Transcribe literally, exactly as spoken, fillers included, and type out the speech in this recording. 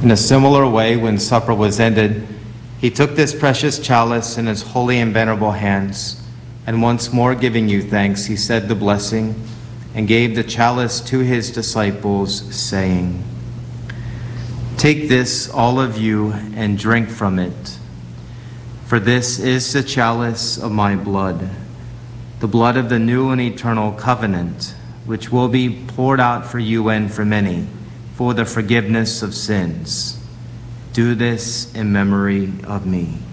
In a similar way, when supper was ended, he took this precious chalice in his holy and venerable hands, and once more giving you thanks, he said the blessing and gave the chalice to his disciples, saying, "Take this, all of you, and drink from it. For this is the chalice of my blood, the blood of the new and eternal covenant, which will be poured out for you and for many, for the forgiveness of sins. Do this in memory of me."